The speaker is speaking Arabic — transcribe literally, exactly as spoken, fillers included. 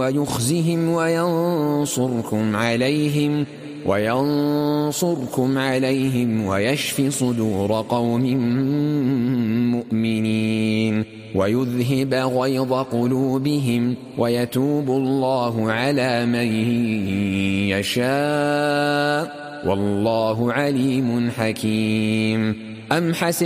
ويخزهم وينصركم عليهم وينصركم عليهم ويشف صدور قوم مؤمنين ويذهب غيظ قلوبهم ويتوب الله على من يشاء والله عليم حكيم. أم حسب